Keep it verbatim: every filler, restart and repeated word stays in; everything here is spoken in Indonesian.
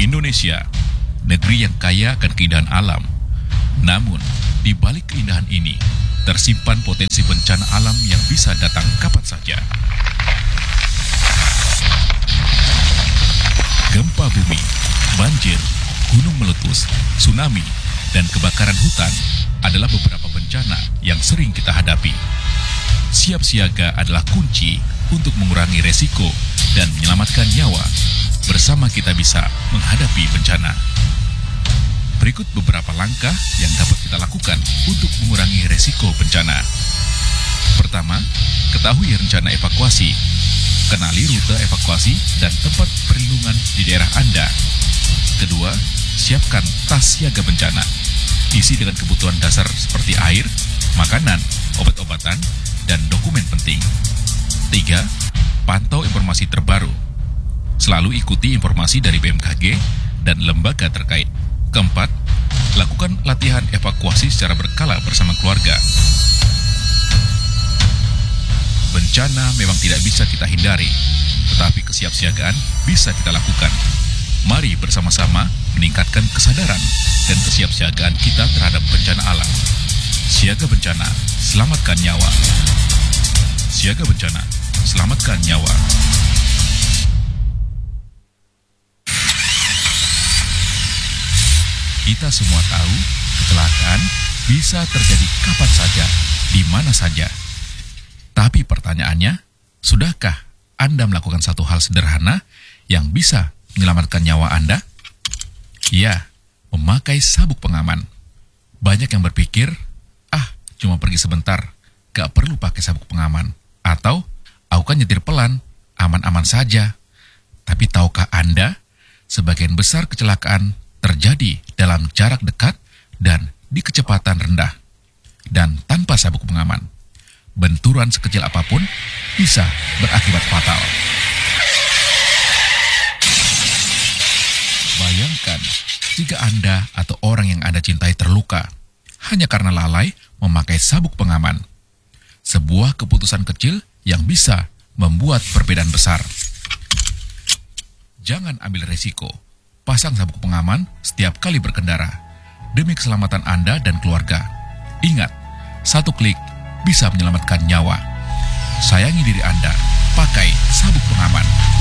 Indonesia, negeri yang kaya akan keindahan alam. Namun, di balik keindahan ini, tersimpan potensi bencana alam yang bisa datang kapan saja. Gempa bumi, banjir, gunung meletus, tsunami, dan kebakaran hutan adalah beberapa bencana yang sering kita hadapi. Siap siaga adalah kunci untuk mengurangi resiko dan menyelamatkan nyawa. Bersama kita bisa menghadapi bencana. Berikut beberapa langkah yang dapat kita lakukan untuk mengurangi resiko bencana. Pertama, ketahui rencana evakuasi. Kenali rute evakuasi dan tempat perlindungan di daerah Anda. Kedua, siapkan tas siaga bencana. Isi dengan kebutuhan dasar seperti air, makanan, obat-obatan, dan dokumen penting. Tiga, pantau informasi terbaru. Selalu ikuti informasi dari B M K G dan lembaga terkait. Keempat, lakukan latihan evakuasi secara berkala bersama keluarga. Bencana memang tidak bisa kita hindari, tetapi kesiapsiagaan bisa kita lakukan. Mari bersama-sama meningkatkan kesadaran dan kesiapsiagaan kita terhadap bencana alam. Siaga bencana, selamatkan nyawa. Siaga bencana, selamatkan nyawa. Kita semua tahu kecelakaan bisa terjadi kapan saja, di mana saja. Tapi pertanyaannya, sudahkah Anda melakukan satu hal sederhana yang bisa menyelamatkan nyawa Anda? Ya, memakai sabuk pengaman. Banyak yang berpikir, ah, cuma pergi sebentar, gak perlu pakai sabuk pengaman. Atau, aku kan nyetir pelan, aman-aman saja. Tapi tahukah Anda, sebagian besar kecelakaan terjadi dalam jarak dekat dan di kecepatan rendah, dan tanpa sabuk pengaman. Benturan sekecil apapun bisa berakibat fatal. Bayangkan jika Anda atau orang yang Anda cintai terluka hanya karena lalai memakai sabuk pengaman. Sebuah keputusan kecil yang bisa membuat perbedaan besar. Jangan ambil resiko. Pasang sabuk pengaman setiap kali berkendara demi keselamatan Anda dan keluarga. Ingat, satu klik bisa menyelamatkan nyawa. Sayangi diri Anda, pakai sabuk pengaman.